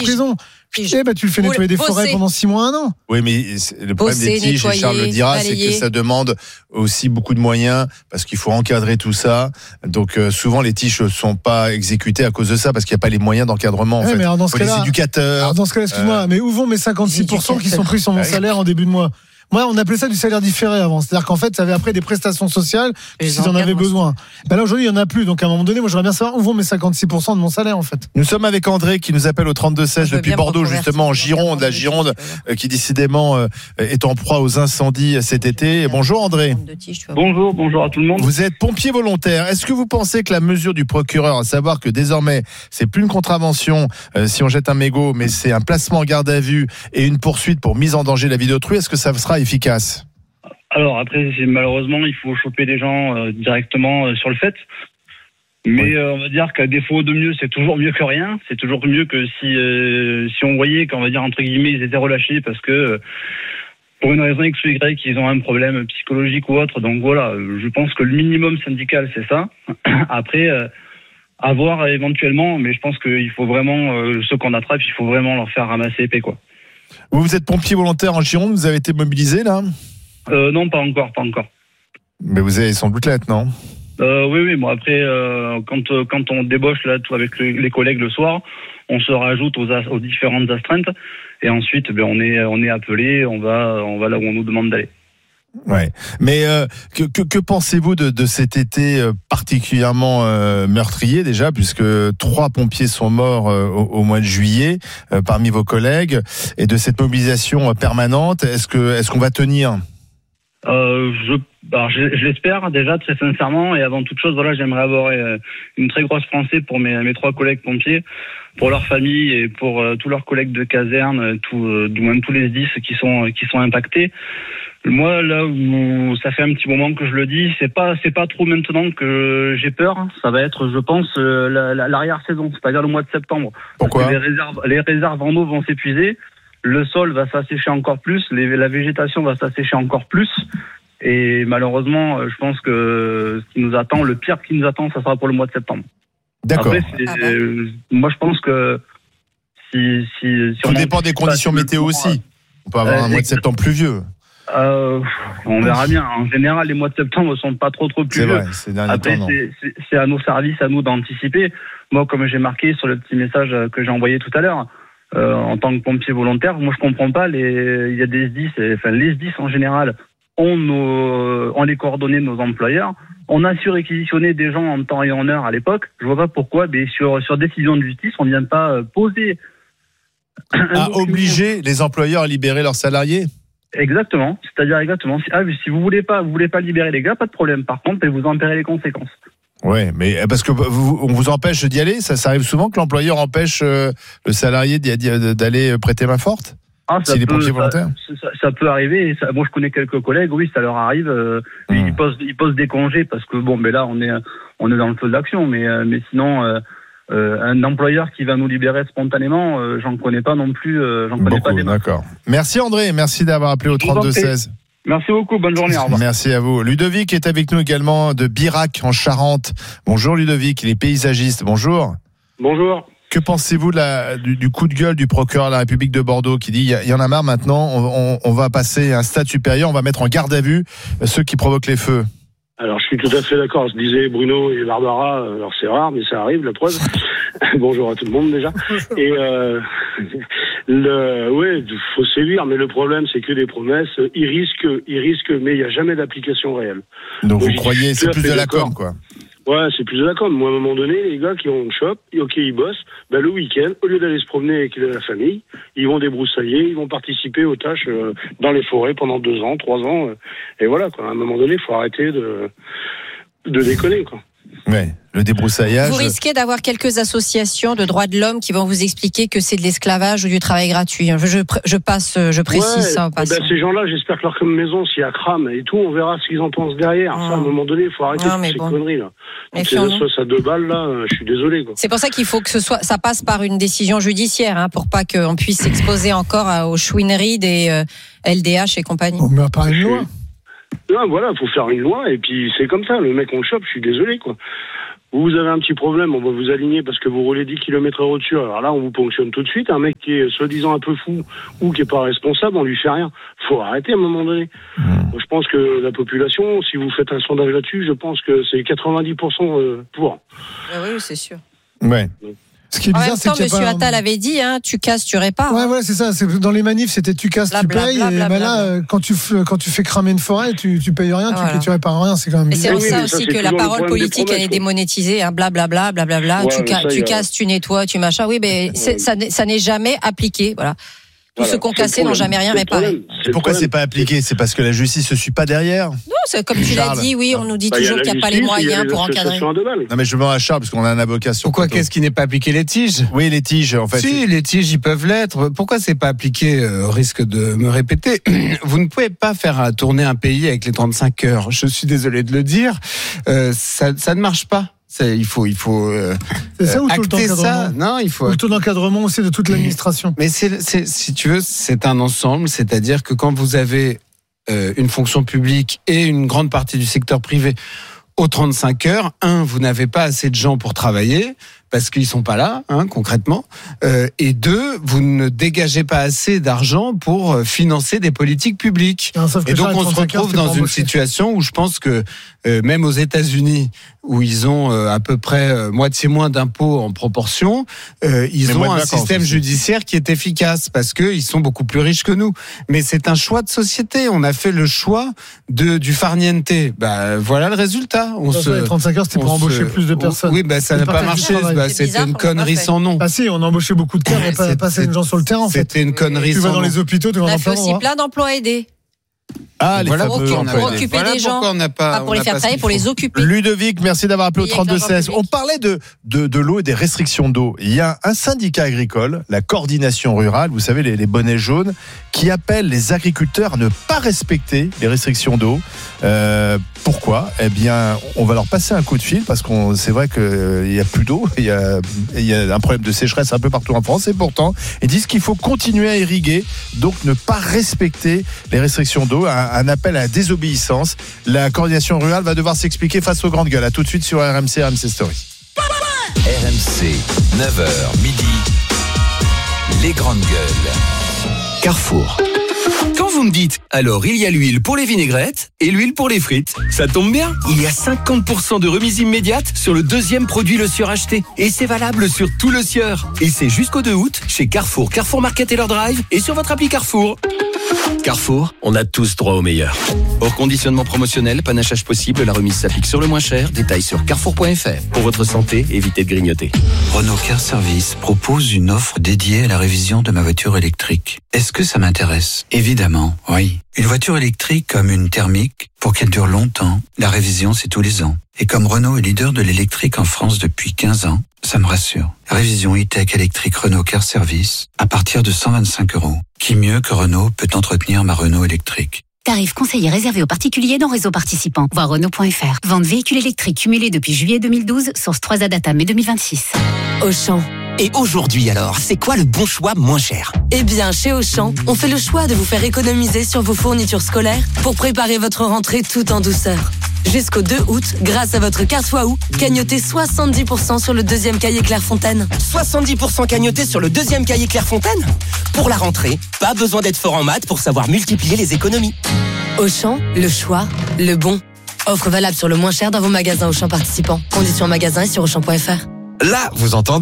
prison. Tu le fais nettoyer des forêts pendant 6 mois, 1 an. Oui, mais le problème des tiges, et Charles le dira, c'est que ça demande aussi beaucoup de moyens parce qu'il faut encadrer tout ça. Donc souvent les tiges ne sont pas exécutées à cause de ça parce qu'il n'y a pas les moyens d'encadrement. Mais alors dans ce cas-là, les éducateurs. Alors dans ce cas-là, excuse-moi, mais où vont mes 56% qui sont pris sur mon salaire en début de mois? Moi, on appelait ça du salaire différé avant. C'est-à-dire qu'en fait, ça avait après des prestations sociales s'ils en avaient besoin. Ben là, aujourd'hui, il n'y en a plus. Donc, à un moment donné, moi, j'aimerais bien savoir où vont mes 56% de mon salaire, en fait. Nous sommes avec André qui nous appelle au 32-16 depuis Bordeaux, justement, en Gironde. La Gironde qui, décidément, est en proie aux incendies cet été. Bonjour, André. Bonjour à tout le monde. Vous êtes pompier volontaire. Est-ce que vous pensez que la mesure du procureur, à savoir que désormais, c'est plus une contravention si on jette un mégot, mais c'est un placement en garde à vue et une poursuite pour mise en danger de la vie d'autrui, est-ce que ça sera efficace? Alors après, malheureusement, il faut choper les gens directement sur le fait. Mais on va dire qu'à défaut de mieux, c'est toujours mieux que rien. C'est toujours mieux que si on voyait qu'on va dire entre guillemets ils étaient relâchés parce que pour une raison X ou Y, ils ont un problème psychologique ou autre. Donc voilà, je pense que le minimum syndical, c'est ça. Après, à voir éventuellement, mais je pense qu'il faut vraiment, ceux qu'on attrape, il faut vraiment leur faire ramasser épée, quoi. Vous êtes pompier volontaire en Gironde, vous avez été mobilisé là? Non, pas encore. Mais vous avez sans doute l'être, non? Oui. Bon, après, quand on débauche là, tout avec les collègues le soir, on se rajoute aux différentes astreintes et ensuite, on est appelé, on va là où on nous demande d'aller. Ouais. Mais que pensez-vous de cet été particulièrement meurtrier déjà, puisque 3 pompiers sont morts au mois de juillet parmi vos collègues, et de cette mobilisation permanente? Est-ce qu'on va tenir? Je l'espère déjà très sincèrement, et avant toute chose, voilà, j'aimerais avoir une très grosse pensée pour mes 3 collègues pompiers, pour leurs familles et pour tous leurs collègues de caserne, du moins tous les 10 qui sont impactés. Moi, là où ça fait un petit moment que je le dis, c'est pas trop maintenant que j'ai peur. Ça va être, je pense, l'arrière-saison, c'est-à-dire le mois de septembre. Pourquoi? Les réserves en eau vont s'épuiser, le sol va s'assécher encore plus, la végétation va s'assécher encore plus. Et malheureusement, je pense que le pire qui nous attend, ça sera pour le mois de septembre. D'accord. Après, moi, je pense que si tout dépend des conditions météo aussi. On peut avoir un mois de septembre pluvieux. On verra bien. En général, les mois de septembre ne sont pas trop pluvieux. C'est vrai, ces derniers temps, non. C'est à nos services, à nous d'anticiper. Moi, comme j'ai marqué sur le petit message que j'ai envoyé tout à l'heure, en tant que pompier volontaire, moi, je comprends pas. Il y a des SDIS, les SDIS en général ont les coordonnées de nos employeurs. On a su réquisitionner des gens en temps et en heure à l'époque. Je vois pas pourquoi, mais sur décision de justice, on vient pas poser. Obliger les employeurs à libérer leurs salariés. Exactement. C'est-à-dire exactement. Si vous voulez pas libérer les gars, pas de problème. Par contre, vous en paierez les conséquences. Ouais, mais parce que on vous empêche d'y aller. Ça arrive souvent que l'employeur empêche le salarié d'aller prêter main forte. S'il est pompier volontaire. Ça peut arriver. Moi, je connais quelques collègues. Oui, ça leur arrive. Ils posent des congés parce que là, on est dans le feu de l'action. Mais sinon. Un employeur qui va nous libérer spontanément, j'en connais pas non plus. Pas des masses. D'accord. Merci André, merci d'avoir appelé au 32-16. Merci beaucoup, bonne journée. Au revoir. Merci à vous. Ludovic est avec nous également de Birac en Charente. Bonjour Ludovic, il est paysagiste. Bonjour. Bonjour. Que pensez-vous du coup de gueule du procureur de la République de Bordeaux qui dit il y en a marre maintenant, on va passer à un stade supérieur, on va mettre en garde à vue ceux qui provoquent les feux? Alors, je suis tout à fait d'accord. Je disais Bruno et Barbara, alors c'est rare, mais ça arrive, la preuve. Bonjour à tout le monde, déjà. Et, faut sévir, mais le problème, c'est que des promesses. Ils risquent, mais il n'y a jamais d'application réelle. Donc, vous croyez, c'est plus de la com, quoi. Ouais, c'est plus de la com. Moi, à un moment donné, les gars qui ont une shop, ok, ils bossent, le week-end, au lieu d'aller se promener avec la famille, ils vont débroussailler, ils vont participer aux tâches dans les forêts pendant 2 ans, 3 ans, et voilà, quoi. À un moment donné, il faut arrêter de déconner, quoi. Ouais, le débroussaillage. Vous risquez d'avoir quelques associations de droits de l'homme qui vont vous expliquer que c'est de l'esclavage ou du travail gratuit. Je précise ça en passant. Ces gens-là, j'espère que leur maison, s'il y a crame et tout, on verra ce qu'ils en pensent derrière. Ça, à un moment donné, il faut arrêter ces conneries, là. Ces assos à 2 balles, là, je suis désolé, quoi. C'est pour ça qu'il faut que ça passe par une décision judiciaire, pour pas qu'on puisse s'exposer encore aux chouineries des LDH et compagnie. On met pas une loi. Non, voilà, faut faire une loi et puis c'est comme ça. Le mec on le chope, je suis désolé, quoi. Vous avez un petit problème, on va vous aligner parce que vous roulez 10 km/h au-dessus. Alors là, on vous ponctionne tout de suite. Un mec qui est soi-disant un peu fou ou qui est pas responsable, on lui fait rien. Faut arrêter à un moment donné. Moi, je pense que la population, si vous faites un sondage là-dessus, je pense que c'est 90% pour. Oui, c'est sûr. Ouais. Ce qui est bizarre, c'est que Monsieur Attal avait dit, tu casses, tu répares. Ouais, voilà, c'est ça. Dans les manifs, c'était tu casses, tu payes. Et là, quand tu fais cramer une forêt, tu payes rien, tu répares rien. C'est quand même bizarre. Et c'est pour ça aussi que la parole politique, elle est démonétisée. Blablabla. Tu casses, tu nettoies, tu machin. Oui, mais ça n'est jamais appliqué. Voilà. Tous ceux qui ont cassé n'ont jamais rien réparé. Pourquoi c'est pas appliqué ? C'est parce que la justice se suit pas derrière ? Non, c'est comme tu l'as dit, oui, on nous dit toujours qu'il n'y a pas les moyens pour encadrer. Non, mais je me rends à Charles parce qu'on a un avocat sur. Pourquoi qu'est-ce qui n'est pas appliqué ? Les tiges ? Oui, les tiges, en fait. Si, les tiges, ils peuvent l'être. Pourquoi c'est pas appliqué ? Risque de me répéter. Vous ne pouvez pas faire tourner un pays avec les 35 heures. Je suis désolé de le dire. Ça ne marche pas. Il faut c'est ça ou tout le temps ça. Non, il faut. Ou le taux d'encadrement aussi de toute l'administration. Mais si tu veux, c'est un ensemble. C'est-à-dire que quand vous avez une fonction publique et une grande partie du secteur privé aux 35 heures, vous n'avez pas assez de gens pour travailler parce qu'ils sont pas là, concrètement. Et 2, vous ne dégagez pas assez d'argent pour financer des politiques publiques. Et donc on se retrouve dans une situation où je pense que même aux États-Unis, où ils ont à peu près moitié moins d'impôts en proportion, ils ont un système judiciaire qui est efficace parce que ils sont beaucoup plus riches que nous. Mais c'est un choix de société. On a fait le choix du farniente. Voilà le résultat. Les 35 heures, c'était pour embaucher plus de personnes. Oui, ça n'a pas marché. C'était une connerie sans nom. Ah si, on a embauché beaucoup de terres, mais pas assez de gens sur le terrain en fait. C'était une connerie sans nom. Tu vas dans les hôpitaux, tu vas on a fait aussi plein d'emplois aidés. Voilà pour occuper des gens, pas pour les faire travailler, pour les occuper. Ludovic, merci d'avoir appelé au 32-16. On parlait de l'eau et des restrictions d'eau. Il y a un syndicat agricole, la coordination rurale, vous savez, les bonnets jaunes, qui appelle les agriculteurs à ne pas respecter les restrictions d'eau. Pourquoi ? Eh bien, on va leur passer un coup de fil parce qu'on c'est vrai qu'il y a plus d'eau, il y a un problème de sécheresse un peu partout en France et pourtant, ils disent qu'il faut continuer à irriguer, donc ne pas respecter les restrictions d'eau, un appel à la désobéissance. La coordination rurale va devoir s'expliquer face aux grandes gueules. À tout de suite sur RMC Story. RMC, 9h midi, les grandes gueules. Carrefour. Quand vous me dites, alors il y a l'huile pour les vinaigrettes et l'huile pour les frites, ça tombe bien, il y a 50% de remise immédiate sur le deuxième produit Le Sieur acheté. Et c'est valable sur tout Le Sieur. Et c'est jusqu'au 2 août chez Carrefour, Carrefour Market et leur drive et sur votre appli Carrefour. Carrefour, on a tous droit au meilleur. Hors conditionnement promotionnel, panachage possible, la remise s'applique sur le moins cher. Détails sur carrefour.fr. Pour votre santé, évitez de grignoter. Renault Car Service propose une offre dédiée à la révision de ma voiture électrique. Est-ce que ça m'intéresse ? Évidemment, oui. Une voiture électrique comme une thermique, pour qu'elle dure longtemps, la révision c'est tous les ans. Et comme Renault est leader de l'électrique en France depuis 15 ans, ça me rassure. Révision e-tech électrique Renault Car Service à partir de 125 €. Qui mieux que Renault peut entretenir ma Renault électrique ? Tarif conseillé réservé aux particuliers dans réseau participant. Voir Renault.fr. Vente véhicule électrique cumulé depuis juillet 2012, source 3A data mai 2026. Auchan. Et aujourd'hui alors, c'est quoi le bon choix moins cher ? Eh bien, chez Auchan, on fait le choix de vous faire économiser sur vos fournitures scolaires pour préparer votre rentrée tout en douceur. Jusqu'au 2 août, grâce à votre carte Waouh, cagnotez 70% sur le deuxième cahier Clairefontaine. 70% cagnoté sur le deuxième cahier Clairefontaine ? Pour la rentrée, pas besoin d'être fort en maths pour savoir multiplier les économies. Auchan, le choix, le bon. Offre valable sur le moins cher dans vos magasins Auchan participants. Conditions magasin et sur Auchan.fr. Là, vous entendez ?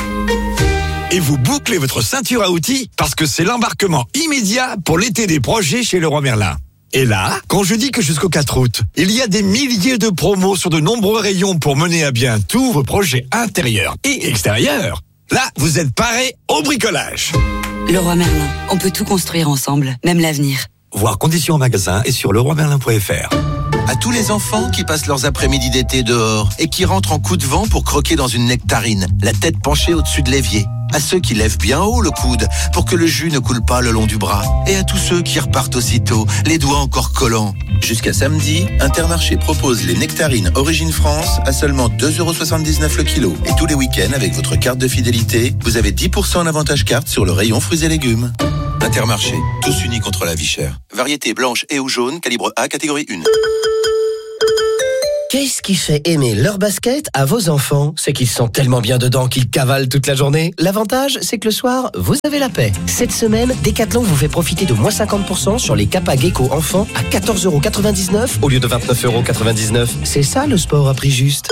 Et vous bouclez votre ceinture à outils parce que c'est l'embarquement immédiat pour l'été des projets chez Leroy Merlin. Et là, quand je dis que jusqu'au 4 août, il y a des milliers de promos sur de nombreux rayons pour mener à bien tous vos projets intérieurs et extérieurs, là, vous êtes parés au bricolage. Leroy Merlin, on peut tout construire ensemble, même l'avenir. Voir conditions en magasin et sur leroymerlin.fr. À tous les enfants qui passent leurs après-midi d'été dehors et qui rentrent en coup de vent pour croquer dans une nectarine, la tête penchée au-dessus de l'évier. À ceux qui lèvent bien haut le coude pour que le jus ne coule pas le long du bras. Et à tous ceux qui repartent aussitôt, les doigts encore collants. Jusqu'à samedi, Intermarché propose les nectarines Origine France à seulement 2,79 € le kilo. Et tous les week-ends, avec votre carte de fidélité, vous avez 10% en avantage carte sur le rayon fruits et légumes. Intermarché, tous unis contre la vie chère. Variété blanche et ou jaune, calibre A, catégorie 1. Qu'est-ce qui fait aimer leur basket à vos enfants? C'est qu'ils sont tellement bien dedans qu'ils cavalent toute la journée. L'avantage, c'est que le soir, vous avez la paix. Cette semaine, Decathlon vous fait profiter de moins 50% sur les Kappa Gecko enfants à 14,99€ au lieu de 29,99€. C'est ça le sport à prix juste.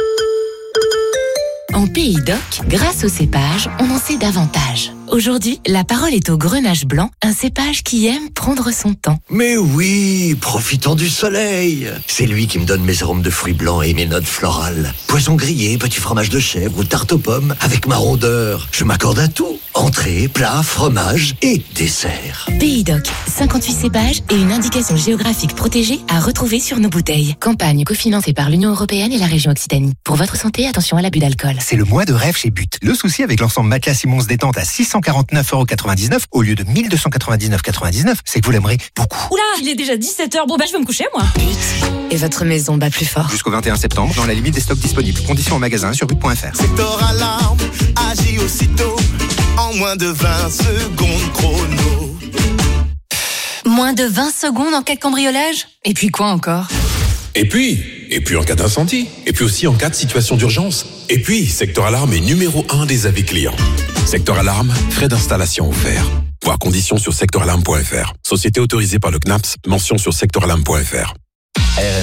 En Pays d'Oc, grâce au cépage, on en sait davantage. Aujourd'hui, la parole est au grenache blanc, un cépage qui aime prendre son temps. Mais oui, profitons du soleil. C'est lui qui me donne mes arômes de fruits blancs et mes notes florales. Poisson grillé, petit fromage de chèvre ou tarte aux pommes avec ma rondeur. Je m'accorde à tout. Entrée, plat, fromage et dessert. Pays d'Oc, 58 cépages et une indication géographique protégée à retrouver sur nos bouteilles. Campagne cofinancée par l'Union européenne et la région Occitanie. Pour votre santé, attention à l'abus d'alcool. C'est le mois de rêve chez But. Le souci avec l'ensemble Matelas Simons détente à 649,99€ au lieu de 1299,99€, c'est que vous l'aimerez beaucoup. Oula, il est déjà 17h. Bon, je vais me coucher, moi. Et votre maison bat plus fort. Jusqu'au 21 septembre, dans la limite des stocks disponibles. Conditions en magasin sur but.fr. Secteur Alarme agit aussitôt en moins de 20 secondes chrono. Moins de 20 secondes en cas de cambriolage? Et puis quoi encore? Et puis en cas d'incendie. Et puis aussi en cas de situation d'urgence. Et puis, Secteur Alarme est numéro 1 des avis clients. Secteur Alarme, frais d'installation offerts. Voir conditions sur secteuralarme.fr. Société autorisée par le CNAPS, mention sur secteuralarme.fr.